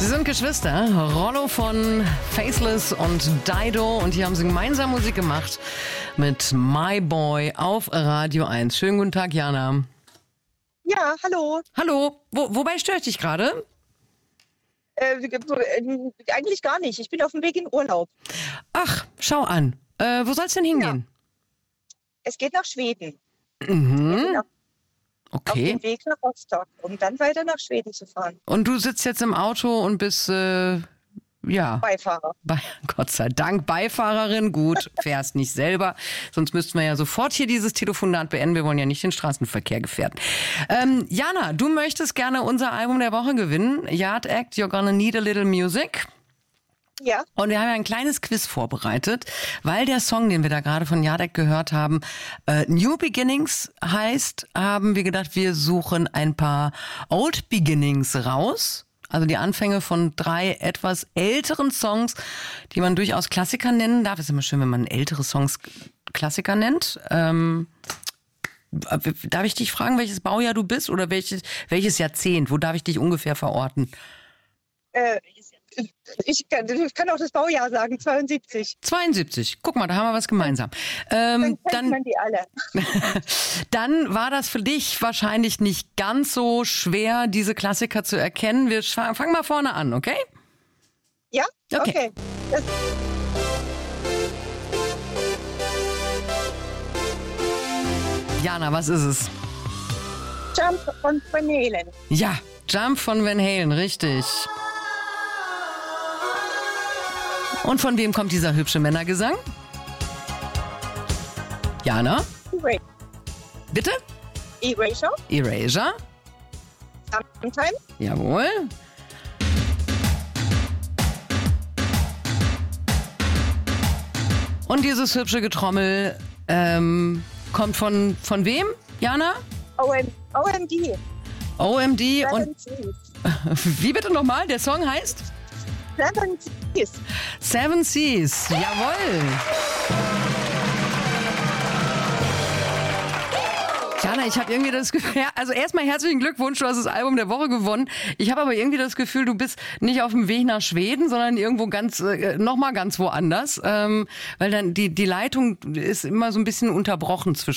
Sie sind Geschwister, Rollo von Faceless und Dido, und hier haben sie gemeinsam Musik gemacht mit My Boy auf Radio 1. Schönen guten Tag, Jana. Ja, hallo. Hallo, wobei störe ich dich gerade? Eigentlich gar nicht. Ich bin auf dem Weg in Urlaub. Ach, schau an. Wo soll's denn hingehen? Es geht nach Schweden. Auf Okay. dem Weg nach Rostock, um dann weiter nach Schweden zu fahren. Und du sitzt jetzt im Auto und bist, Beifahrer. Gott sei Dank Beifahrerin. Gut, fährst nicht selber. Sonst müssten wir ja sofort hier dieses Telefonat beenden. Wir wollen ja nicht den Straßenverkehr gefährden. Jana, du möchtest gerne unser Album der Woche gewinnen. Yard Act, You're Gonna Need a Little Music. Ja. Und wir haben ja ein kleines Quiz vorbereitet, weil der Song, den wir da gerade von Yard Act gehört haben, New Beginnings heißt, haben wir gedacht, wir suchen ein paar Old Beginnings raus. Also die Anfänge von 3 etwas älteren Songs, die man durchaus Klassiker nennen darf. Ist immer schön, wenn man ältere Songs Klassiker nennt. Darf ich dich fragen, welches Baujahr du bist oder welches Jahrzehnt? Wo darf ich dich ungefähr verorten? Ich kann auch das Baujahr sagen, 72. 72. Guck mal, da haben wir was gemeinsam. Dann kennt man die alle. Dann war das für dich wahrscheinlich nicht ganz so schwer, diese Klassiker zu erkennen. Wir fangen mal vorne an, okay? Ja? Okay. Jana, was ist es? Jump von Van Halen. Ja, Jump von Van Halen, richtig. Und von wem kommt dieser hübsche Männergesang? Jana? Erasure. Bitte? Erasure. Erasure. Sometime. Jawohl. Und dieses hübsche Getrommel kommt von wem, Jana? OMD. OMD Seven und Seas. wie bitte nochmal? Der Song heißt? Seven Seas. Seven Seas. Jawohl. Jana, ich habe irgendwie das Gefühl, also erstmal herzlichen Glückwunsch, du hast das Album der Woche gewonnen. Ich habe aber irgendwie das Gefühl, du bist nicht auf dem Weg nach Schweden, sondern irgendwo nochmal ganz woanders, weil dann die Leitung ist immer so ein bisschen unterbrochen zwischen